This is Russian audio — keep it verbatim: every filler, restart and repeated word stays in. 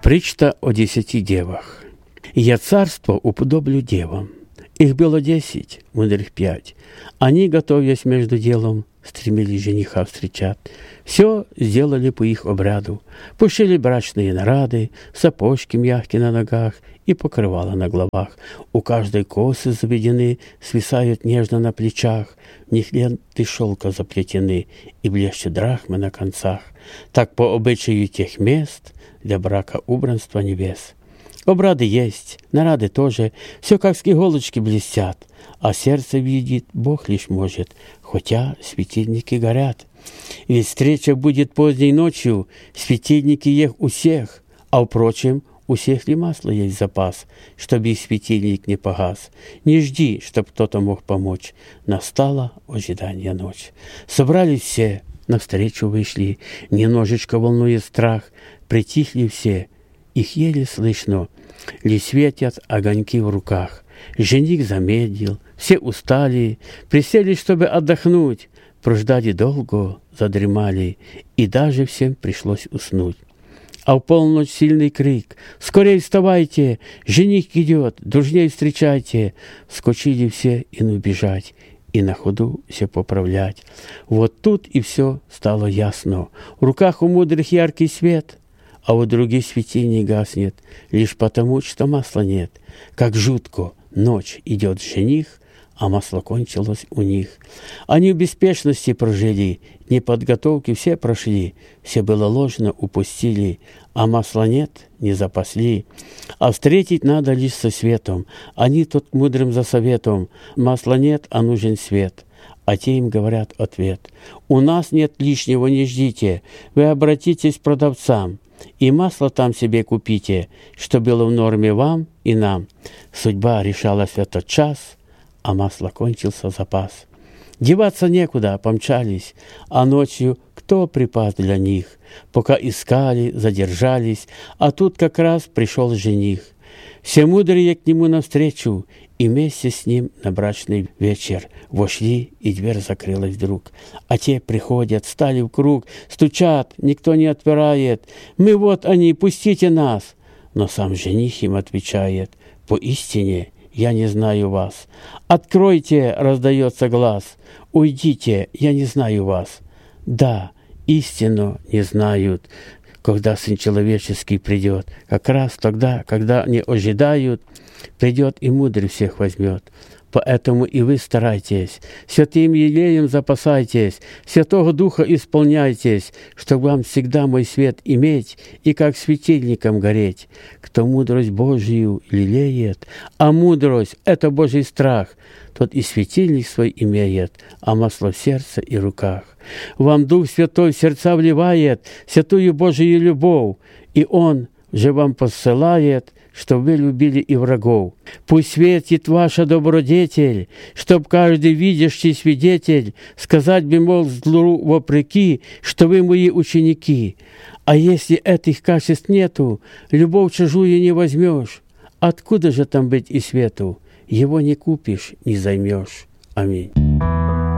Притча о десяти девах. «Я царство уподоблю девам. Их было десять, мудрых пять. Они, готовясь между делом, стремились жениха встречать. Все сделали по их обряду. Пошили брачные нарады, сапожки мягкие на ногах и покрывала на головах. У каждой косы заведены, свисают нежно на плечах. В них ленты шелка заплетены и блещут драхмы на концах. Так по обычаю тех мест для брака убранства невест. Обряды есть, нарады тоже, все как с иголочки блестят, а сердце видит Бог лишь может, хотя светильники горят. Ведь встреча будет поздней ночью, светильники есть у всех, а впрочем, у всех ли масла есть запас, чтобы и светильник не погас. Не жди, чтоб кто-то мог помочь, настала ожидание ночь. Собрались все, навстречу вышли, немножечко волнует страх, притихли все, их еле слышно, лишь светят огоньки в руках. Жених замедлил, все устали, присели, чтобы отдохнуть, прождали долго, задремали, и даже всем пришлось уснуть. А в полночь сильный крик: «Скорей вставайте! Жених идет, дружней встречайте!» Вскочили все и ну бежать, и на ходу все поправлять. Вот тут и все стало ясно. В руках у мудрых яркий свет, а у других светильник гаснет, лишь потому, что масла нет. Как жутко ночь идет жених, а масло кончилось у них. Они в беспечности прожили, неподготовки все прошли, все было ложно упустили, а масла нет, не запасли. А встретить надо лишь со светом, они тут мудрым за советом: масла нет, а нужен свет. А те им говорят ответ: у нас нет лишнего, не ждите, вы обратитесь к продавцам, и масло там себе купите, что было в норме вам и нам. Судьба решалась в этот час, а масло кончился запас. Деваться некуда, помчались, а ночью кто припас для них? Пока искали, задержались, а тут как раз пришел жених. Все мудрые к нему навстречу, и вместе с ним на брачный вечер вошли, и дверь закрылась вдруг. А те приходят, стали в круг, стучат, никто не отпирает. «Мы вот они, пустите нас!» Но сам жених им отвечает: «Поистине я не знаю вас. Откройте!» — раздается глаз. «Уйдите, я не знаю вас». Да, истину не знают, когда Сын Человеческий придет. Как раз тогда, когда не ожидают, придет и мудрый всех возьмет. Поэтому и вы старайтесь, святым елеем запасайтесь, Святого Духа исполняйтесь, чтобы вам всегда мой свет иметь и как светильником гореть. Кто мудрость Божию лелеет, а мудрость — это Божий страх, тот и светильник свой имеет, а масло в сердце и руках. Вам Дух Святой в сердца вливает святую Божию любовь, и Он же вам посылает, чтоб вы любили и врагов. Пусть светит ваша добродетель, чтоб каждый видящий свидетель сказать бы, мол, злу вопреки, что вы мои ученики. А если этих качеств нету, любовь чужую не возьмешь. Откуда же там быть и свету? Его не купишь, не займешь. Аминь.